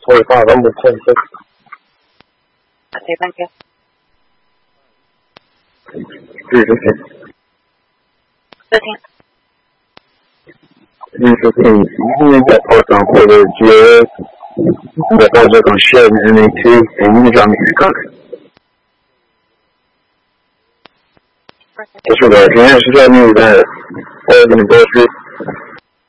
45, I'm with 26. Okay, thank you. 315. 13. 315. You need that post on quarter GS. That project on Shed and NA2, and you can drop me Skunk. Disregard. Can you answer that? Me that Oregon and Bull Street?